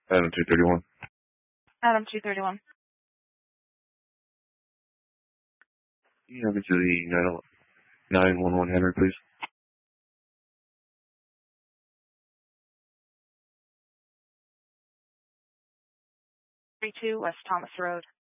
Adam 231. Adam 231. You have me to the 911 Henry, please. 32 West Thomas Road.